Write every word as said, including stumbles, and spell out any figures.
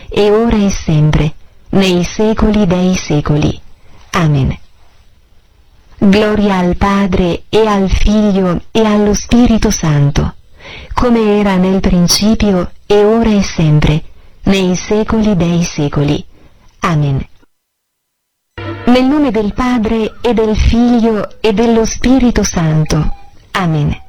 e ora e sempre, nei secoli dei secoli. Amen. Gloria al Padre e al Figlio e allo Spirito Santo, come era nel principio e ora e sempre, nei secoli dei secoli. Amen. Nel nome del Padre e del Figlio e dello Spirito Santo. Amen.